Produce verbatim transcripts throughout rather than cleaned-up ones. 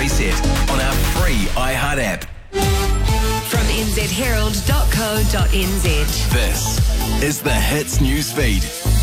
Reset on our free iHeart app. From n z herald dot co dot n z. This is the Hits newsfeed.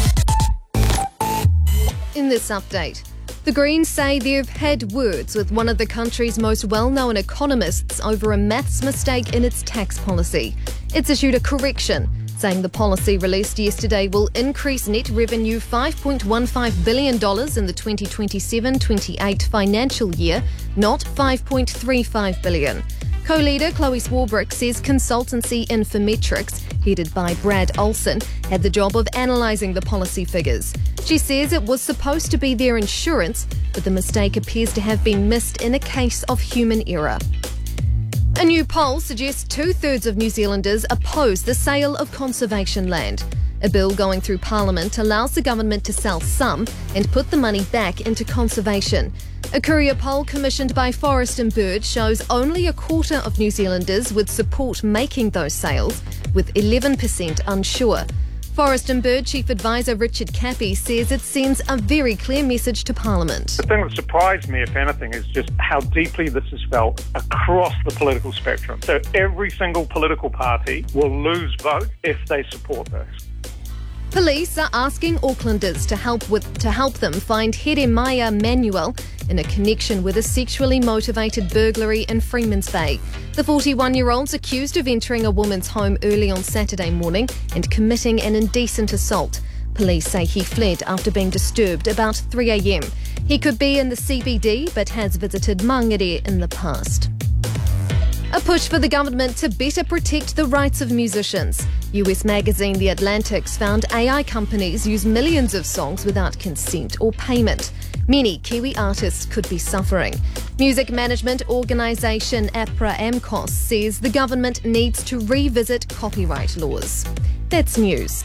In this update, the Greens say they've had words with one of the country's most well-known economists over a maths mistake in its tax policy. It's issued a correction, saying the policy released yesterday will increase net revenue five point one five billion dollars in the twenty twenty-seven twenty-eight financial year, not five point three five billion dollars. Co-leader Chloe Swarbrick says consultancy Infometrics, headed by Brad Olson, had the job of analysing the policy figures. She says it was supposed to be their insurance, but the mistake appears to have been missed in a case of human error. A new poll suggests two-thirds of New Zealanders oppose the sale of conservation land. A bill going through Parliament allows the government to sell some and put the money back into conservation. A courier poll commissioned by Forest and Bird shows only a quarter of New Zealanders would support making those sales, with eleven percent unsure. Forest and Bird Chief Advisor Richard Cappy says it sends a very clear message to Parliament. The thing that surprised me, if anything, is just how deeply this is felt across the political spectrum. So every single political party will lose vote if they support this. Police are asking Aucklanders to help with to help them find Jeremiah Manuel in a connection with a sexually motivated burglary in Freemans Bay. The forty-one-year-old's accused of entering a woman's home early on Saturday morning and committing an indecent assault. Police say he fled after being disturbed about three a m. He could be in the C B D but has visited Mangere in the past. A push for the government to better protect the rights of musicians. U S magazine The Atlantic's found A I companies use millions of songs without consent or payment. Many Kiwi artists could be suffering. Music management organisation APRA AMCOS says the government needs to revisit copyright laws. That's news.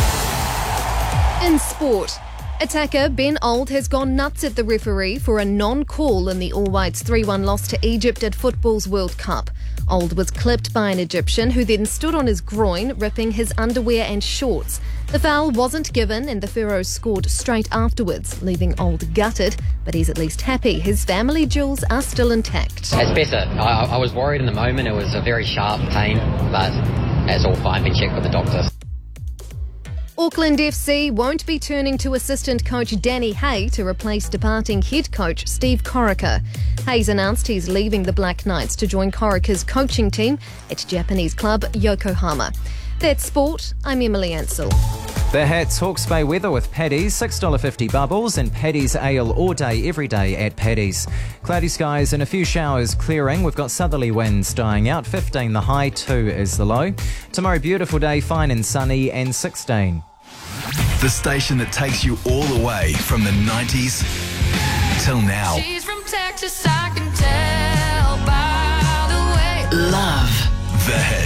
In sport, attacker Ben Old has gone nuts at the referee for a non-call in the All Whites three one loss to Egypt at football's World Cup. Old was clipped by an Egyptian who then stood on his groin, ripping his underwear and shorts. The foul wasn't given and the Pharaohs scored straight afterwards, leaving Old gutted, but he's at least happy his family jewels are still intact. It's better. I, I was worried in the moment. It was a very sharp pain, but it's all fine. Been checked with the doctor. Auckland F C won't be turning to assistant coach Danny Hay to replace departing head coach Steve Corica. Hayes announced he's leaving the Black Knights to join Corica's coaching team at Japanese club Yokohama. That's sport. I'm Emily Ansell. The Hats Hawke's Bay weather with Paddy's, six dollars fifty bubbles and Paddy's ale all day, every day at Paddy's. Cloudy skies and a few showers clearing. We've got southerly winds dying out, fifteen the high, two is the low. Tomorrow, beautiful day, fine and sunny, and sixteen. The station that takes you all the way from the nineties till now. She's from Texas, I can tell by the way. Love the Hits.